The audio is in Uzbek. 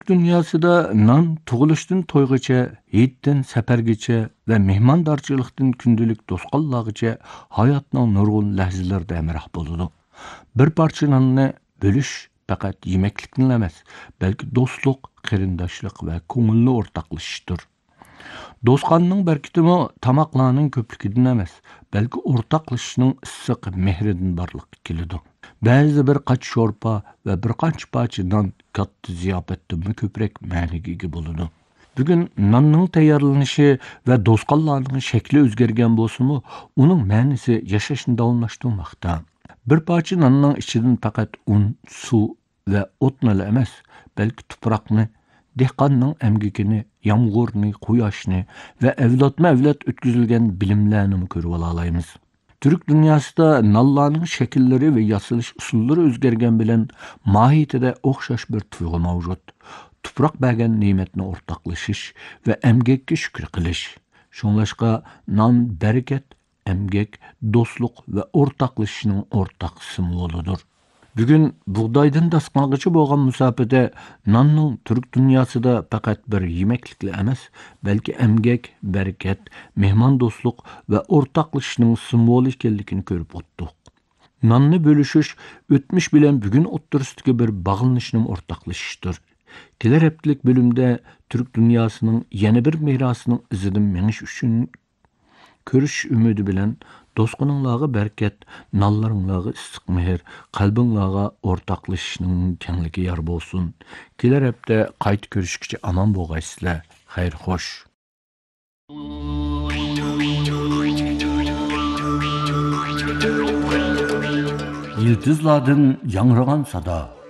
Dünyasida nan tug'ilishdan to'ygacha, hayitdan safargacha va mehmondorchilikdan kundalik to'sqinlargacha hayotning nurg'un lahzalarida amroh bo'ladi. Bir parcha nonni bo'lish faqat yemeklikdan emas, balki do'stlik, qarindoshlik va ko'ngilli o'rtoqlashishdir. Do'stqonning barkitimi tamoqlarning ko'pligidan emas, balki o'rtoqlashishning issiq mehridan borliqqa keladi. Ba'zi bir qach sho'rpa va bir qancha parcha non katta ziyofatdan ko'proq ma'niga ega bo'ladi. Bugun nonning tayyorlanishi va do'stqonlarning shakli o'zgargan bo'lsa-mu, uning ma'nisi yashashni davomlashtirmoqda. Bir parcha nonning ichidan faqat un, suv va o'tni emas, balki tuproqni, dehqonning emgikini, yomg'irni, quyoshni va avlodma-avlod o'tkazilgan bilimlarni ko'rib olaymiz. Türk dünyasida nallarning shakllari va yasalish usullari o'zgargan bilan mohiyatida o'xshash bir tuyg'u mavjud. Tuproq bergan ne'matni o'rtoqlashish va emgakka shukr qilish. Shunglashqa non barakat, emgak, do'stlik va o'rtoqlashishning o'rtaq simvolidir. Bugun bug'doydan dasqongacha bo'lgan musofada nonning turk dunyosida faqat bir yemeklikla emas, balki emgak, barakat, mehmondo'stlik va o'rtoqlashishning simvoli ekanligini ko'rib o'tdik. Nonni bo'lishish o'tmish bilan bugun o'ttirsidagi bir bog'lanishning o'rtoqlashishidir. Kelar haftalik bölümde Türk dünyasının yeni bir mirasının izidan menish uchun ko'rish umidi bilan do'stqoninglarga berkat, nonlaringlarga issiq mehr, qalbinglarga o'rtoqlashishning kengligi yor bo'lsin. Kelar hafta qayta ko'rishguncha omon bo'lgaysizlar. Xayr xo'sh. Yıldızlardan yanragan sada.